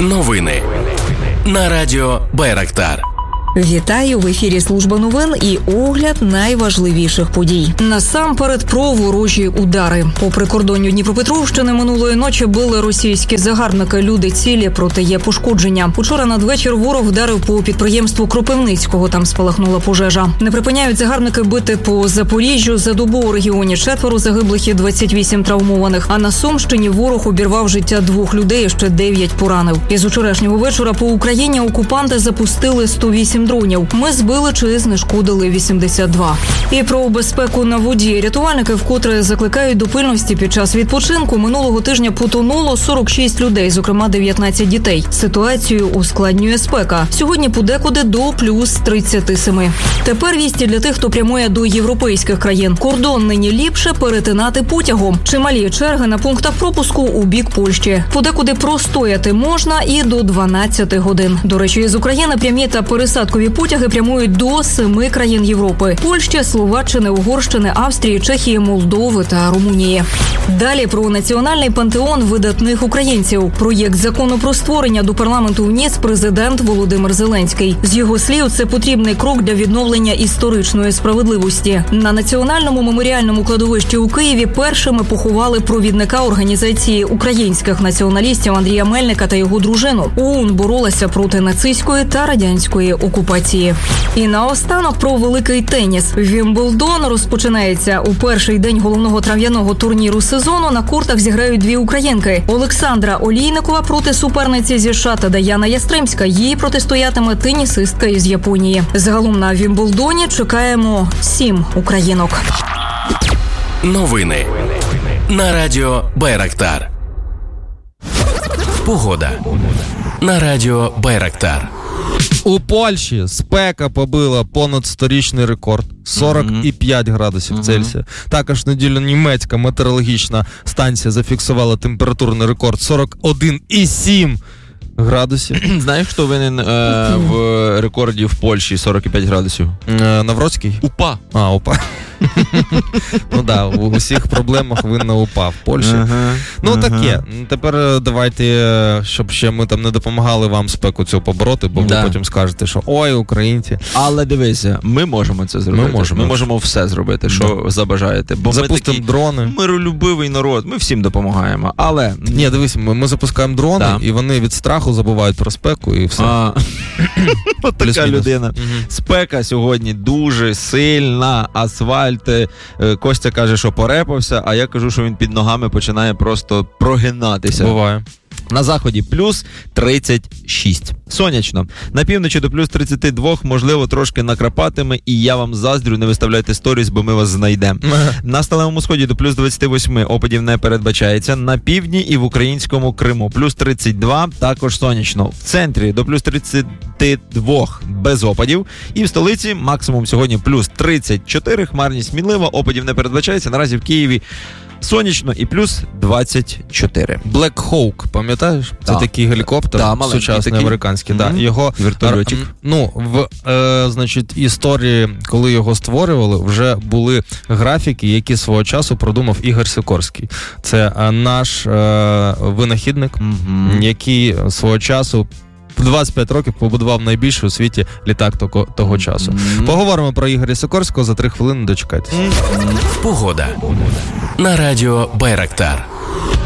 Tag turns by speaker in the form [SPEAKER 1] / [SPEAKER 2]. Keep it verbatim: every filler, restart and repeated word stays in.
[SPEAKER 1] Новини на радіо Байрактар.
[SPEAKER 2] Вітаю! В ефірі служба новин і огляд найважливіших подій. Насамперед про ворожі удари. По прикордонню Дніпропетровщини минулої ночі били російські загарбники. Люди цілі, проте є пошкодження. Учора надвечір ворог вдарив по підприємству Кропивницького. Там спалахнула пожежа. Не припиняють загарбники бити по Запоріжжю. За добу у регіоні четверо загиблих і двадцять вісім травмованих. А на Сумщині ворог обірвав життя двох людей, ще дев'ять поранив. Із учорашнього вечора по Україні окупанти запустили сто вісім дронів. Ми збили чи знешкодили вісімдесят два. І про безпеку на воді. Рятувальники вкотре закликають до пильності під час відпочинку. Минулого тижня потонуло сорок шість людей, зокрема дев'ятнадцять дітей. Ситуацію ускладнює спека. Сьогодні подекуди до плюс тридцять сім. Тепер вісті для тих, хто прямує до європейських країн. Кордон нині ліпше перетинати потягом. Чималі черги на пунктах пропуску у бік Польщі. Подекуди простояти можна і до дванадцяти годин. До речі, з України прямі та пересадкові потяги прямують до семи країн Європи: Польщі, Словаччини, Угорщини, Австрії, Чехії, Молдови та Румунії. Далі про національний пантеон видатних українців. Проєкт закону про створення до парламенту вніс президент Володимир Зеленський. З його слів, це потрібний крок для відновлення історичної справедливості. На національному меморіальному кладовищі у Києві першими поховали провідника організації українських націоналістів Андрія Мельника та його дружину. ОУН боролася проти нацистської та радянської окупації. І наостанок про великий теніс. Вімблдон розпочинається. У перший день головного трав'яного турніру сезону на кортах зіграють дві українки. Олександра Олійникова проти суперниці зі США та Даяна Ястремська. Їй протистоятиме тенісистка із Японії. Загалом на Вімблдоні чекаємо сім українок.
[SPEAKER 1] Новини на радіо Байрактар. Погода на радіо Байрактар.
[SPEAKER 3] У Польщі спека побила понад сторічний рекорд – сорок п'ять градусів uh-huh. Цельсія. Також неділю німецька метеорологічна станція зафіксувала температурний рекорд сорок один і сім градусів.
[SPEAKER 4] Знаєш, хто винен е, в рекорді в Польщі сорок п'ять градусів?
[SPEAKER 3] Е, Навроцький?
[SPEAKER 4] УПА.
[SPEAKER 3] А, УПА. Ну да, у усіх проблемах винна УПА в Польщі. Ага, ну ага. Таке. Тепер давайте, щоб ще ми там не допомагали вам спеку цю побороти, бо да. ви потім скажете, що ой, українці.
[SPEAKER 4] Але дивися, ми можемо це зробити.
[SPEAKER 3] Ми можемо,
[SPEAKER 4] ми можемо все зробити, що да. забажаєте. Бо
[SPEAKER 3] запустимо
[SPEAKER 4] ми
[SPEAKER 3] дрони.
[SPEAKER 4] Миролюбивий народ, ми всім допомагаємо. Але...
[SPEAKER 3] Ні, дивись, ми, ми запускаємо дрони, да. і вони від страху забувають про спеку і все. А...
[SPEAKER 4] От така людина. Угу. Спека сьогодні дуже сильна, асфальт. Костя каже, що порепався, а я кажу, що він під ногами починає просто прогинатися.
[SPEAKER 3] Буває.
[SPEAKER 4] На заході плюс тридцять шість. Сонячно. На півночі до плюс тридцять два, можливо, трошки накрапатиме, і я вам заздрю, не виставляйте сторіс, бо ми вас знайдемо. На сталевому сході до плюс двадцять вісім опадів не передбачається. На півдні і в українському Криму плюс тридцять два, також сонячно. В центрі до плюс тридцять два без опадів. І в столиці максимум сьогодні плюс тридцять чотири, хмарність мінлива, опадів не передбачається. Наразі в Києві сонячно і плюс двадцять чотири.
[SPEAKER 3] Black Hawk, пам'ятаєш? Це
[SPEAKER 4] да.
[SPEAKER 3] такий гелікоптер,
[SPEAKER 4] да,
[SPEAKER 3] сучасний
[SPEAKER 4] такий.
[SPEAKER 3] американський.
[SPEAKER 4] Mm-hmm.
[SPEAKER 3] Да. Його
[SPEAKER 4] вертольотик.
[SPEAKER 3] Ну, в е, значить, історії, коли його створювали, вже були графіки, які свого часу продумав Ігор Сікорський. Це е, наш е, винахідник, mm-hmm. який свого часу в двадцять п'ять років побудував найбільший у світі літак того, того часу. Mm-hmm. Поговоримо про Ігоря Сікорського за три хвилини, дочекайтеся.
[SPEAKER 1] Mm-hmm. Погода на радіо Байрактар.